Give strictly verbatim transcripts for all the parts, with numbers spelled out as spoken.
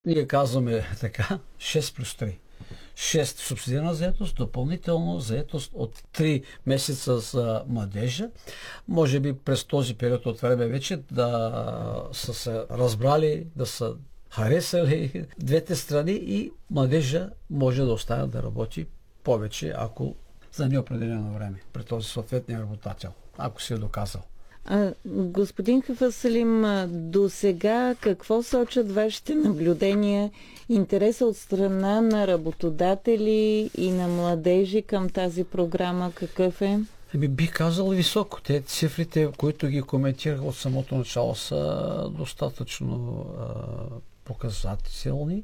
Ние казваме така, шест плюс три. шест субсидирана заетост, допълнително заетост от три месеца за младежа. Може би през този период от време вече да са се разбрали, да са харесали двете страни и младежа може да остане да работи повече, ако за неопределено време при този съответния работодател, ако се е доказал. А, господин Хафазсалим, до сега какво сочат вашите наблюдения, интереса от страна на работодатели и на младежи към тази програма, какъв е? Еми, бих казал високо. Те цифрите, които ги коментирах от самото начало, са достатъчно а, показателни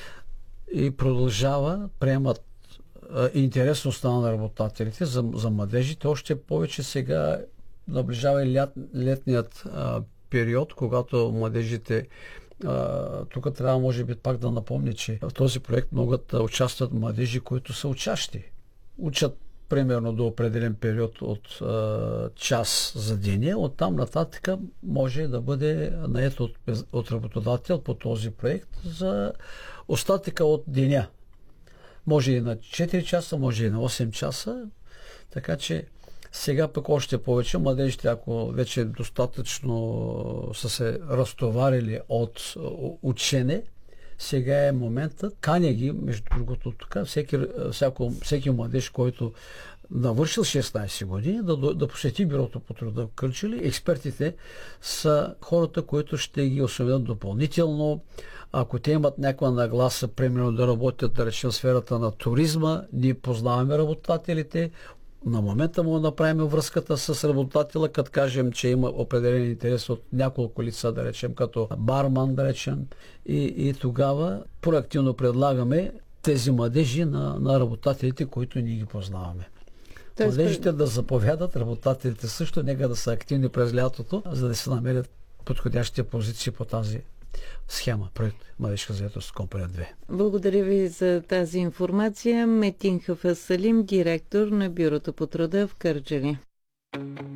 и продължава, приемат а, интересността на работодателите за, за младежите. Още повече сега наближава и лят, летният а, период, когато младежите а, тук трябва може би пак да напомня, че в този проект могат да участват младежи, които са учащи. Учат примерно до определен период от а, час за деня. Оттам нататък може да бъде нает от, от работодател по този проект за остатъка от деня. Може и на четири часа, може и на осем часа. Така че сега пък още повече младежите, ако вече достатъчно са се разтоварили от учене, сега е моментът. Каня ги, между другото, тук, всеки, всяко, всеки младеж, който навършил шестнайсет години, да, да посети бюрото по труда в Кърджали. Експертите са хората, които ще ги осведомят допълнително. Ако те имат някаква нагласа, примерно да работят, да речем, в сферата на туризма, ние познаваме работодателите, на момента му направим връзката с работодателя, като кажем, че има определен интерес от няколко лица, да речем, като барман, да речем, и, и тогава проактивно предлагаме тези младежи на, на работодателите, които ние ги познаваме. Тоест, младежите да заповядат, работодателите също, нека да са активни през лятото, за да се намерят подходящите позиции по тази схема, проект Младежка заетост компания две. Благодаря ви за тази информация. Метин Хафазсалим, директор на Бюрото по труда в Кърджали.